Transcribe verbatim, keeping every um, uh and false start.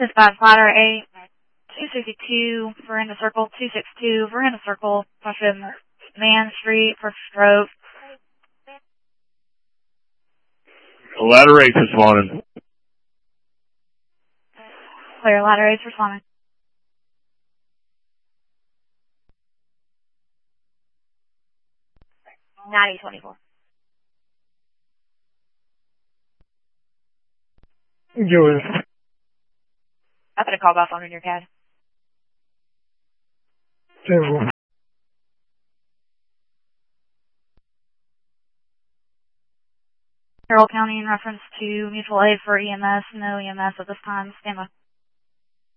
Dispatch ladder eight, two sixty-two, Veranda Circle, two sixty-two, Veranda Circle, question Man Street for stroke. Ladder eight's responding. Clear, ladder eight's responding. ninety twenty-four. Julius. I'm going to call by phone in your C A D. Table. Carroll County in reference to mutual aid for E M S. No E M S at this time. Stand by.